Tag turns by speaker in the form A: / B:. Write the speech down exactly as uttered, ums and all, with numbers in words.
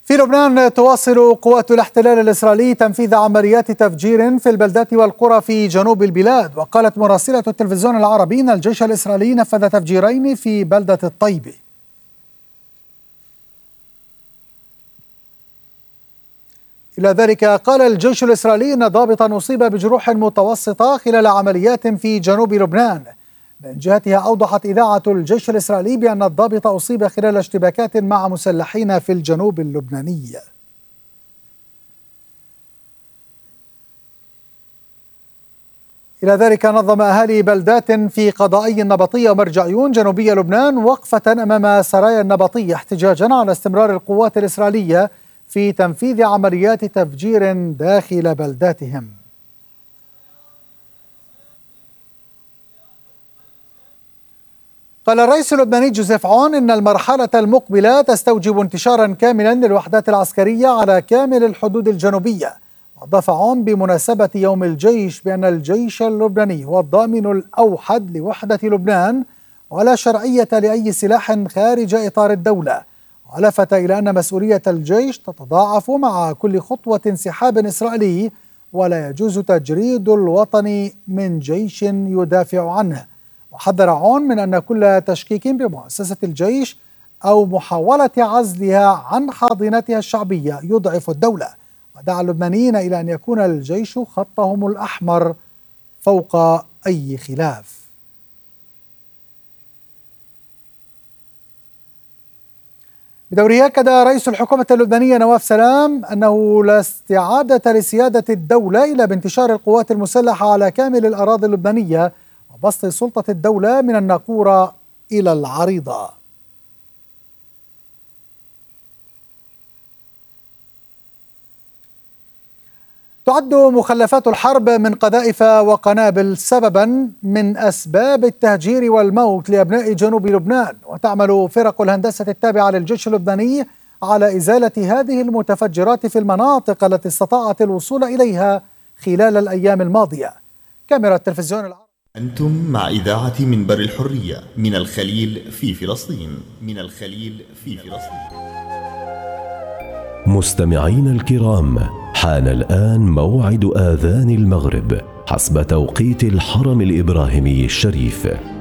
A: في لبنان تواصل قوات الاحتلال الإسرائيلي تنفيذ عمليات تفجير في البلدات والقرى في جنوب البلاد. وقالت مراسلة التلفزيون العربي أن الجيش الإسرائيلي نفذ تفجيرين في بلدة الطيبة. إلى ذلك قال الجيش الإسرائيلي أن ضابطا أصيب بجروح متوسطة خلال عمليات في جنوب لبنان. من جهتها أوضحت إذاعة الجيش الإسرائيلي بأن الضابط أصيب خلال اشتباكات مع مسلحين في الجنوب اللبناني. إلى ذلك نظم أهالي بلدات في قضائي النبطية ومرجعيون جنوبية لبنان وقفة أمام سرايا النبطية احتجاجا على استمرار القوات الإسرائيلية في تنفيذ عمليات تفجير داخل بلداتهم. قال الرئيس اللبناني جوزيف عون إن المرحلة المقبلة تستوجب انتشارا كاملا للوحدات العسكرية على كامل الحدود الجنوبية. وأضاف عون بمناسبة يوم الجيش بأن الجيش اللبناني هو الضامن الأوحد لوحدة لبنان ولا شرعية لأي سلاح خارج إطار الدولة. ولفت إلى أن مسؤولية الجيش تتضاعف مع كل خطوة انسحاب إسرائيلي ولا يجوز تجريد الوطن من جيش يدافع عنه. وحذر عون من أن كل تشكيك بمؤسسة الجيش أو محاولة عزلها عن حاضنتها الشعبية يضعف الدولة. ودعا اللبنانيين إلى أن يكون الجيش خطهم الأحمر فوق أي خلاف. بدوره أكد رئيس الحكومة اللبنانية نواف سلام أنه لا استعادة لسيادة الدولة إلا بانتشار القوات المسلحة على كامل الأراضي اللبنانية وبسط سلطة الدولة من الناقورة إلى العريضة. تعد مخلفات الحرب من قذائف وقنابل سببا من أسباب التهجير والموت لأبناء جنوب لبنان. وتعمل فرق الهندسة التابعة للجيش اللبناني على إزالة هذه المتفجرات في المناطق التي استطاعت الوصول إليها خلال الأيام الماضية. كاميرا التلفزيون العربي.
B: أنتم مع إذاعة منبر الحرية من الخليل في فلسطين. من الخليل في فلسطين.
C: مستمعين الكرام، حان الآن موعد آذان المغرب حسب توقيت الحرم الإبراهيمي الشريف.